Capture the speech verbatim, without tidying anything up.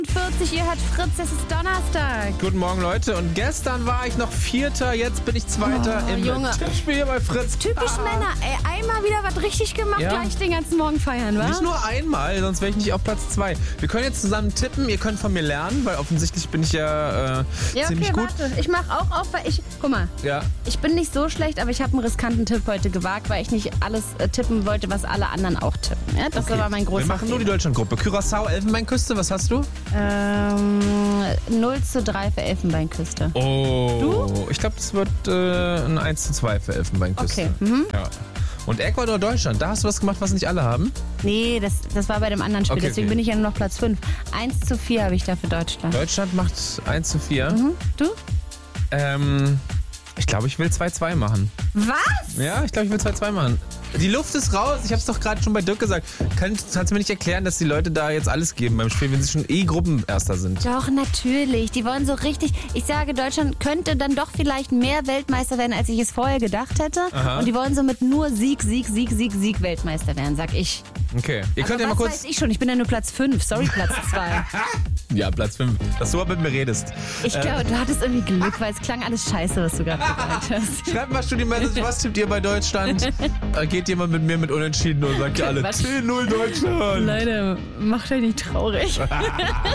vierzig, ihr hört Fritz, es ist Donnerstag. Guten Morgen, Leute. Und gestern war ich noch Vierter, jetzt bin ich Zweiter Oh, im Junge. Tippspiel hier bei Fritz. Typisch Ah. Männer, ey, einmal wieder was richtig gemacht, Ja. gleich den ganzen Morgen feiern, wa? Nicht nur einmal, sonst wäre ich nicht auf Platz zwei. Wir können jetzt zusammen tippen, ihr könnt von mir lernen, weil offensichtlich bin ich ja, äh, Ja, ziemlich okay, gut. warte. Ich mach auch auf, weil ich, guck mal, Ja. ich bin nicht so schlecht, aber ich habe einen riskanten Tipp heute gewagt, weil ich nicht alles äh, tippen wollte, was alle anderen auch tippen. Ja, das Okay. war mein großer Wir machen nur die Fehler. Deutschlandgruppe. Curaçao, Elfenbeinküste, was hast du? Ähm, null zu drei für Elfenbeinküste. Oh. Du? Ich glaube, das wird äh, ein eins zu zwei für Elfenbeinküste. Okay, mhm. Ja. Und Ecuador, Deutschland, da hast du was gemacht, was nicht alle haben? Nee, das, das war bei dem anderen Spiel, Okay, deswegen okay. bin ich ja nur noch Platz fünf. eins zu vier habe ich da für Deutschland. Deutschland macht eins zu vier. Mhm. Du? Ähm, ich glaube, ich will zwei zu zwei machen. Was? Ja, ich glaube, ich will zwei zu zwei machen. Die Luft ist raus. Ich habe es doch gerade schon bei Dirk gesagt. Kann, kannst du mir nicht erklären, dass die Leute da jetzt alles geben beim Spiel, wenn sie schon eh Gruppenerster sind? Doch, natürlich. Die wollen so richtig. Ich sage, Deutschland könnte dann doch vielleicht mehr Weltmeister werden, als ich es vorher gedacht hätte. Aha. Und die wollen so mit nur Sieg, Sieg, Sieg, Sieg, Sieg Weltmeister werden, sag ich. Okay. Ihr könnt Aber ja mal was kurz... weiß ich schon? Ich bin ja nur Platz fünf. Sorry, Platz zwei. Ja, Platz fünf. Dass du aber mit mir redest. Ich glaube, du hattest irgendwie Glück, weil es klang alles scheiße, was du gerade gesagt hast. Schreibt mal Studio-Message, was tippt ihr bei Deutschland? Äh, Geht jemand mit mir mit Unentschieden und sagt ihr alle Quatsch. zehn null Deutschland? Leute, macht euch nicht traurig.